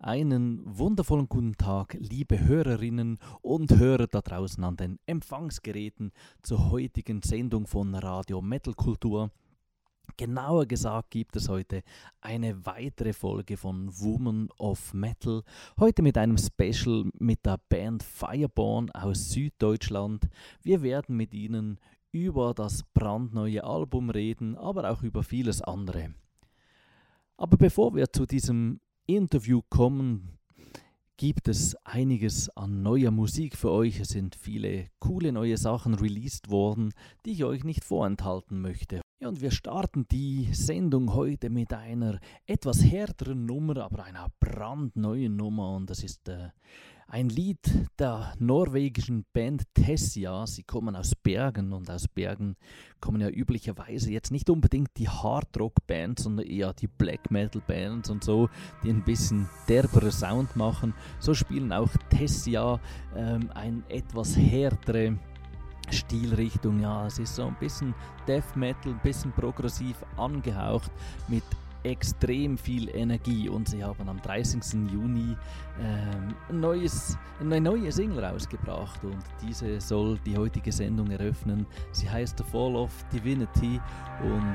Einen wundervollen guten Tag, liebe Hörerinnen und Hörer da draußen an den Empfangsgeräten zur heutigen Sendung von Radio Metal Kultur. Genauer gesagt gibt es heute eine weitere Folge von Women of Metal. Heute mit einem Special mit der Band Fireborn aus Süddeutschland. Wir werden mit ihnen über das brandneue Album reden, aber auch über vieles andere. Aber bevor wir zu diesem Interview kommen, gibt es einiges an neuer Musik für euch. Es sind viele coole neue Sachen released worden, die ich euch nicht vorenthalten möchte. Ja, und wir starten die Sendung heute mit einer etwas härteren Nummer, aber einer brandneuen Nummer. Und das ist ein Lied der norwegischen Band Tessia. Sie kommen aus Bergen und aus Bergen kommen ja üblicherweise jetzt nicht unbedingt die Hardrock-Bands, sondern eher die Black-Metal-Bands und so, die ein bisschen derbere Sound machen. So spielen auch Tessia ein etwas härtere Stilrichtung. Ja, es ist so ein bisschen Death Metal, ein bisschen progressiv angehaucht mit extrem viel Energie, und sie haben am 30. Juni eine neue Single rausgebracht und diese soll die heutige Sendung eröffnen. Sie heißt The Fall of Divinity und